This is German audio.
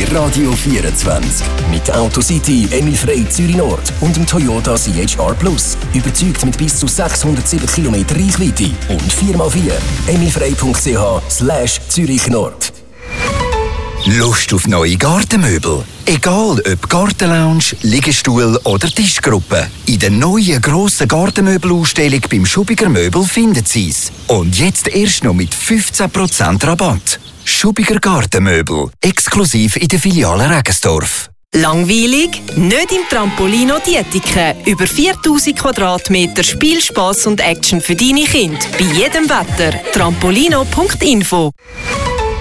Der Radio 24. Mit Autocity, Emil Frey Zürich Nord und dem Toyota CHR Plus. Überzeugt mit bis zu 607 km Reichweite und 4x4. emilfrey.ch/Zürich Nord. Lust auf neue Gartenmöbel? Egal ob Gartenlounge, Liegestuhl oder Tischgruppe. In der neuen grossen Gartenmöbelausstellung beim Schubiger Möbel finden Sie es. Und jetzt erst noch mit 15% Rabatt. Schubiger Gartenmöbel. Exklusiv in der Filiale Regensdorf. Langweilig? Nicht im Trampolino Dietike. Über 4000 Quadratmeter Spiel, Spass und Action für deine Kinder. Bei jedem Wetter. Trampolino.info